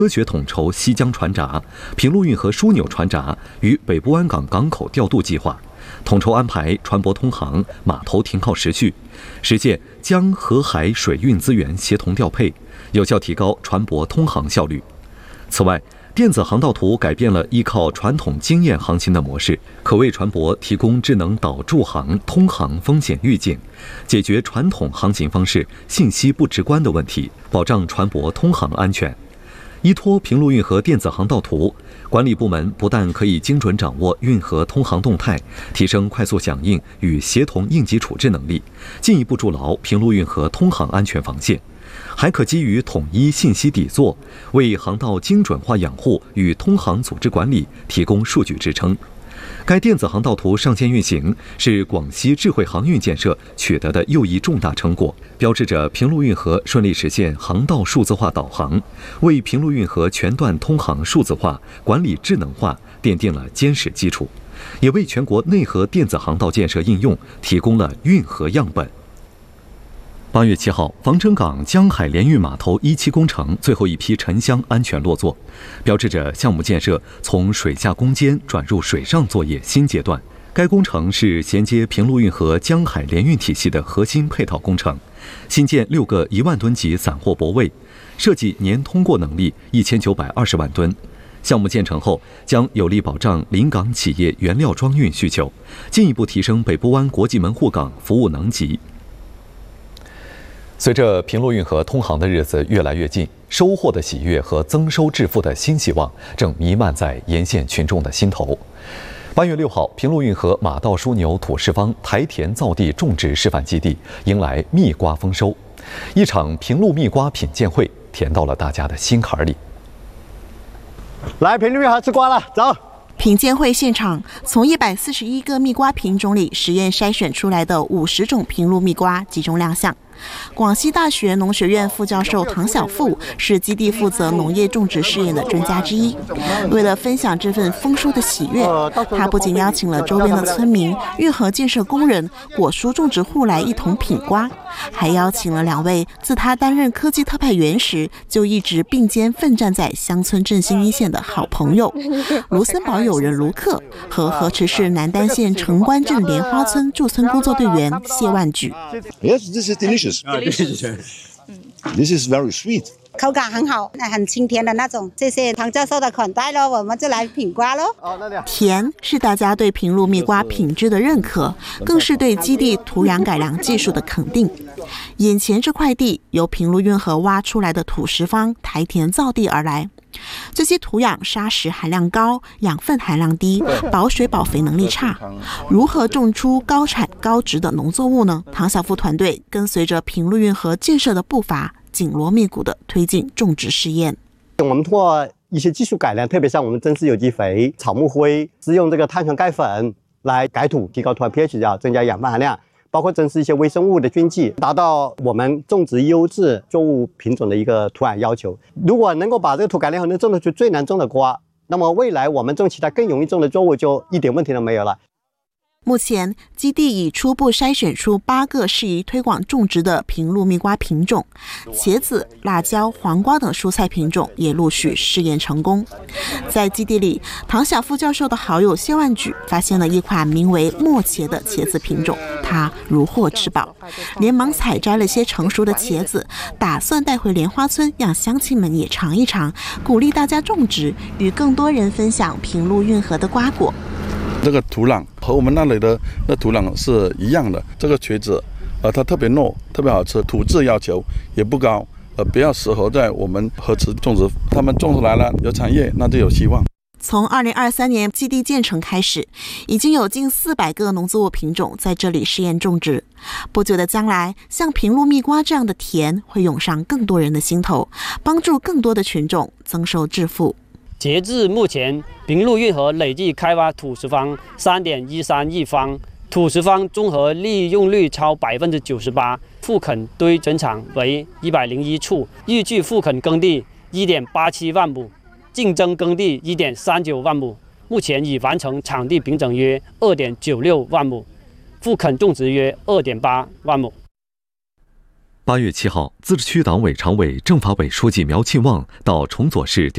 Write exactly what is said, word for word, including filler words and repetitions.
科学统筹西江船闸、平陆运河枢纽船闸与北部湾港港口调度计划，统筹安排船舶通航、码头停靠时序，实现江河海水运资源协同调配，有效提高船舶通航效率。此外，电子航道图改变了依靠传统经验航行的模式，可为船舶提供智能导驻航、通航风险预警，解决传统航行方式信息不直观的问题，保障船舶通航安全。依托平陆运河电子航道图，管理部门不但可以精准掌握运河通航动态，提升快速响应与协同应急处置能力，进一步筑牢平陆运河通航安全防线，还可基于统一信息底座，为航道精准化养护与通航组织管理提供数据支撑。该电子航道图上线运行，是广西智慧航运建设取得的又一重大成果，标志着平陆运河顺利实现航道数字化导航，为平陆运河全段通航数字化、管理智能化奠定了坚实基础，也为全国内河电子航道建设应用提供了运河样本。八月七号，防城港江海联运码头一期工程最后一批沉箱安全落座，标志着项目建设从水下攻坚转入水上作业新阶段。该工程是衔接平陆运河江海联运体系的核心配套工程，新建六个一万吨级散货泊位，设计年通过能力一千九百二十万吨。项目建成后，将有力保障临港企业原料装运需求，进一步提升北部湾国际门户港服务能级。随着平陆运河通航的日子越来越近，收获的喜悦和增收致富的新希望正弥漫在沿线群众的心头。八月六号，平陆运河马道枢纽土石方台田造地种植示范基地迎来蜜瓜丰收，一场平陆蜜瓜品鉴会甜到了大家的心坎里。 来平陆运河吃瓜了，走！ 品鉴会现场，从一百四十一个蜜瓜品种里实验筛选出来的五十种平陆蜜瓜集中亮相。广西大学农学院副教授唐小富是基地负责农业种植试验的专家之一。为了分享这份丰收的喜悦，他不仅邀请了周边的村民、运河建设工人、果蔬种植户来一同品瓜，还邀请了两位自他担任科技特派员时就一直并肩奋战在乡村振兴一线的好朋友卢森堡友人卢克和河池市南丹县城关镇莲花村驻村工作队员谢万举。 Yes, this is delicious. This is very sweet. 口感很好，很清甜的那种。谢谢唐教授的款待咯，我们就来品瓜咯。 甜是大家对平陆蜜瓜品质的认可，更是对基地土壤改良技术的肯定。眼前这块地由平陆运河挖出来的土石方台田造地而来。这些土壤砂石含量高，养分含量低，保水保肥能力差，如何种出高产高值的农作物呢？唐小富团队跟随着平陆运河建设的步伐，紧锣密鼓地推进种植试验。 我们通过一些技术改良，特别像我们增施有机肥、草木灰，是用这个碳酸钙粉来改土，提高土壤 pH 值，增加养分含量。 包括增施一些微生物的菌剂，达到我们种植优质作物品种的一个土壤要求。如果能够把这个土改良后，能种得出最难种的瓜，那么未来我们种其他更容易种的作物就一点问题都没有了。 目前，基地已初步筛选出八个适宜推广种植的平陆蜜瓜品种，茄子、辣椒、黄瓜等蔬菜品种也陆续试验成功。在基地里，唐小富教授的好友谢万举发现了一款名为墨茄的茄子品种，他如获至宝，连忙采摘了些成熟的茄子，打算带回莲花村让乡亲们也尝一尝，鼓励大家种植，与更多人分享平陆运河的瓜果。 这个土壤和我们那里的那土壤是一样的。这个茄子，呃，它特别糯，特别好吃，土质要求也不高，呃，比较适合在我们河池种植。他们种出来了，有产业，那就有希望。 从二零二三年基地建成开始，已经有近四百个农作物品种在这里试验种植。不久的将来，像平陆蜜瓜这样的田会涌上更多人的心头，帮助更多的群众增收致富。 截至目前，平陆运河累计开发土石方三点一三亿方，土石方综合利用率超百分之九十八，复垦堆整场为一百零一处，预计复垦耕地一点八七万亩，竞争耕地一点三九万亩。目前已完成场地平整约二点九六万亩，复垦种植约二点八万亩。 八月七号，自治区党委常委、政法委书记苗庆旺到崇左市。